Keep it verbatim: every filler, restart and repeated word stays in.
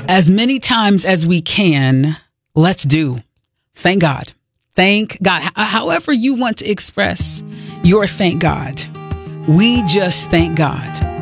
As many times as we can, let's do. Thank God. Thank God. H- however you want to express your thank God. We just thank God.